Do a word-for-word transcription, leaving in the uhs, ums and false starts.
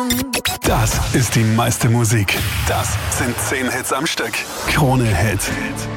Das ist die meiste Musik. Das sind zehn Hits am Stück. Krone Hit.